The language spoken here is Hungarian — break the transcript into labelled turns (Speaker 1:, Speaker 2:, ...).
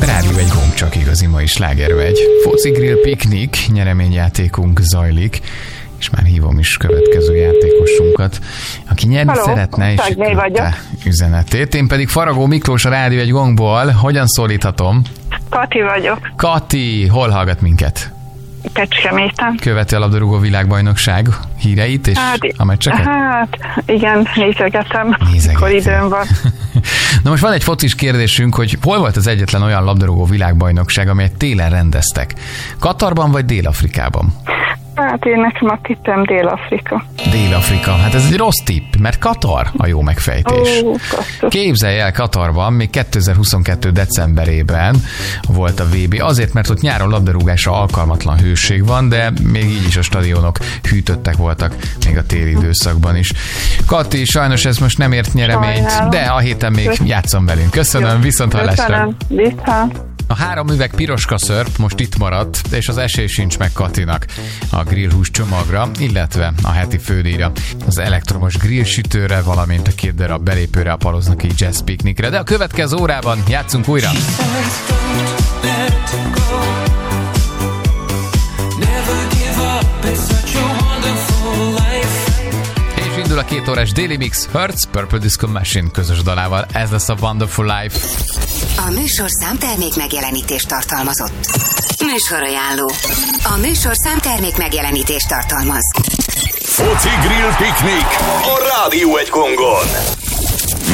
Speaker 1: Rádió egy gomb, csak igazi mai slágervegy. Foci grill piknik, nyereményjátékunk zajlik, és már hívom is következő játékosunkat, aki nyerni szeretne, és küldte üzenetét. Én pedig Faragó Miklós, a Rádió egy gongból. Hogyan szólíthatom?
Speaker 2: Kati vagyok. Kati,
Speaker 1: hol hallgat minket?
Speaker 2: Kecskeméten.
Speaker 1: Követi a labdarúgó világbajnokság híreit és a meccseket?
Speaker 2: Hát, igen, nézegetem. Mikor időm van.
Speaker 1: Na most van egy focis kérdésünk, hogy hol volt az egyetlen olyan labdarúgó világbajnokság, amelyet télen rendeztek? Katarban vagy Dél-Afrikában?
Speaker 2: Hát én nekem a tippem Dél-Afrika.
Speaker 1: Dél-Afrika, hát ez egy rossz tipp, mert Katar a jó megfejtés. Képzelj el, Katarban még 2022. decemberében volt a VB, azért, mert ott nyáron labdarúgásra alkalmatlan hőség van, de még így is a stadionok hűtöttek voltak, még a téli időszakban is. Kati, sajnos ez most nem ért nyereményt, de a héten még játszom velünk. Köszönöm, viszonthallásra.
Speaker 2: Köszönöm, viszont.
Speaker 1: A 3 üveg piroska szörp most itt maradt, és az esély sincs meg Katinak a grillhús csomagra, illetve a heti fődíjra, az elektromos grillsütőre, valamint a 2 darab belépőre a Paloznaki Jazz Piknikre. De a következő órában játszunk újra. És indul a 2 órás Daily Mix Hertz Purple Disco Machine közös dalával. Ez lesz a Wonderful Life.
Speaker 3: A műsorszám termék megjelenítést tartalmazott. Műsorajánló. A műsorszám termék megjelenítést tartalmaz.
Speaker 4: Foci Grill Piknik a Rádió egy gongon.